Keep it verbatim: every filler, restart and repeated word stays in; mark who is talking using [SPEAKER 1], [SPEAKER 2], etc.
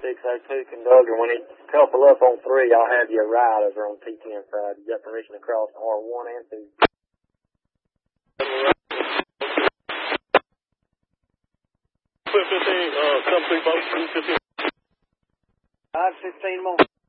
[SPEAKER 1] six oh two conductor. When he couple up on three, I'll have you a ride over on T ten Friday. You got permission to cross R one and two.
[SPEAKER 2] fifteen, uh, come through both, two fifteen.
[SPEAKER 1] five fifteen more.